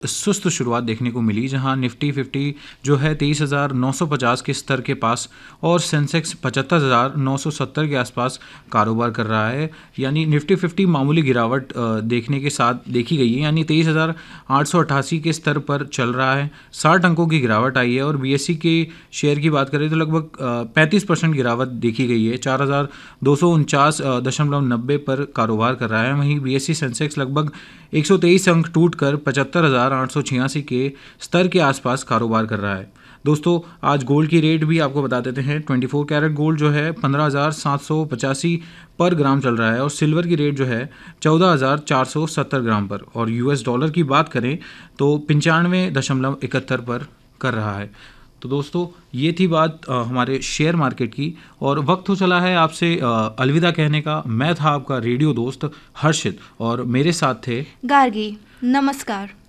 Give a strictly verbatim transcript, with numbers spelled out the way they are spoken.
सुस्त शुरुआत देखने को मिली, जहां निफ्टी फिफ्टी जो है तेईस हज़ार नौ सौ पचास के स्तर के पास और सेंसेक्स पचहत्तर हज़ार नौ सौ सत्तर के आसपास कारोबार कर रहा है। यानी निफ्टी फिफ्टी मामूली गिरावट देखने के साथ देखी गई है, यानी तेईस हज़ार आठ सौ अट्ठासी के स्तर पर चल रहा है। साठ अंकों की गिरावट आई है। और बीएससी के शेयर की बात करें तो लगभग पैंतीस परसेंट गिरावट देखी गई है, चार हज़ार दो सौ उनचास दशमलव नब्बे पर कारोबार कर रहा है। वहीं बीएससी सेंसेक्स लगभग एक सौ तेईस अंक टूट कर पचहत्तर हज़ार आठ सौ छियासी के स्तर के आसपास कारोबार कर रहा है। दोस्तों, आज गोल्ड की रेट भी आपको बता देते हैं। चौबीस कैरेट गोल्ड जो है पंद्रह हज़ार सात सौ पचासी पर ग्राम चल रहा है और सिल्वर की रेट जो है चौदह हज़ार चार सौ सत्तर ग्राम पर। और यूएस डॉलर की बात करें तो पंचानवे दशमलव इकहत्तर पर कर रहा है। तो दोस्तों, ये थी बात आ, हमारे शेयर मार्केट की। और वक्त हो चला है आपसे अलविदा कहने का। मैं था आपका रेडियो दोस्त हर्षित और मेरे साथ थे गार्गी। नमस्कार।